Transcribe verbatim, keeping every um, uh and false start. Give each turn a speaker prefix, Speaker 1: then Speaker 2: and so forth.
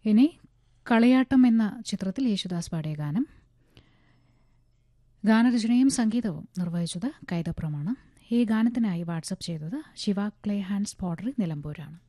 Speaker 1: ഇനി കളിയാട്ടം എന്ന ചിത്രത്തിൽ യേശുദാസ് പാടിയ ഗാനം. ഗാനരചനയും സംഗീതവും നിർവഹിച്ചത് കൈതപ്രമാണ്. ഈ ഗാനത്തിനായി വാട്സപ്പ് ചെയ്തത് ശിവ ക്ലേ ഹാൻഡ്സ് പോട്ടറി നിലമ്പൂരാണ്.